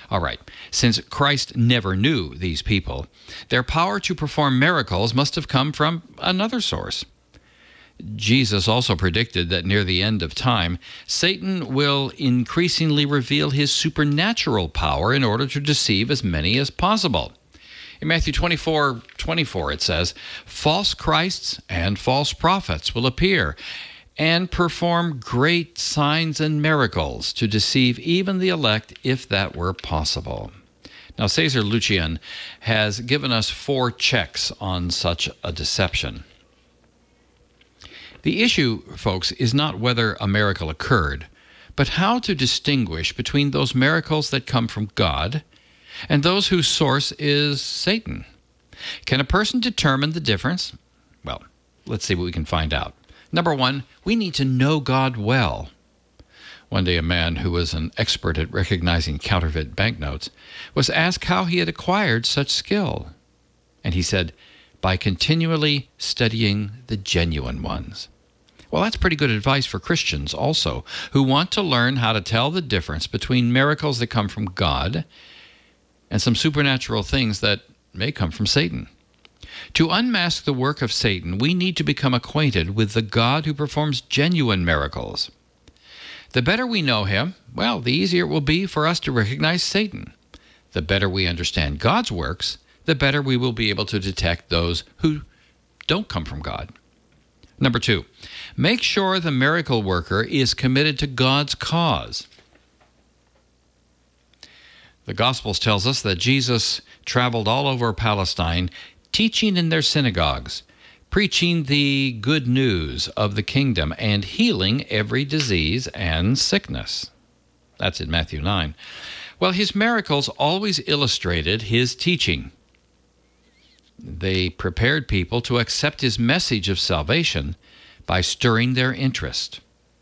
All right, since Christ never knew these people, their power to perform miracles must have come from another source. Jesus also predicted that near the end of time, Satan will increasingly reveal his supernatural power in order to deceive as many as possible. In Matthew 24:24, it says, "False Christs and false prophets will appear and perform great signs and miracles to deceive even the elect, if that were possible." Now, Cesar Lucian has given us 4 checks on such a deception. The issue, folks, is not whether a miracle occurred, but how to distinguish between those miracles that come from God and those whose source is Satan. Can a person determine the difference? Well, let's see what we can find out. Number 1, we need to know God well. One day, a man who was an expert at recognizing counterfeit banknotes was asked how he had acquired such skill. And he said, "By continually studying the genuine ones." Well, that's pretty good advice for Christians also, who want to learn how to tell the difference between miracles that come from God and some supernatural things that may come from Satan. To unmask the work of Satan, we need to become acquainted with the God who performs genuine miracles. The better we know him, well, the easier it will be for us to recognize Satan. The better we understand God's works, the better we will be able to detect those who don't come from God. Number 2, make sure the miracle worker is committed to God's cause. The Gospels tells us that Jesus traveled all over Palestine, teaching in their synagogues, preaching the good news of the kingdom, and healing every disease and sickness. That's in Matthew 9. Well, his miracles always illustrated his teaching. They prepared people to accept his message of salvation by stirring their interest.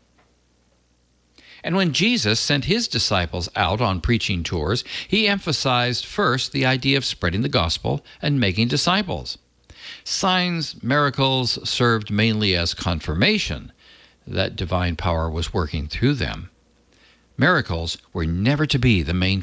And when Jesus sent his disciples out on preaching tours, he emphasized first the idea of spreading the gospel and making disciples. Signs, miracles served mainly as confirmation that divine power was working through them. Miracles were never to be the main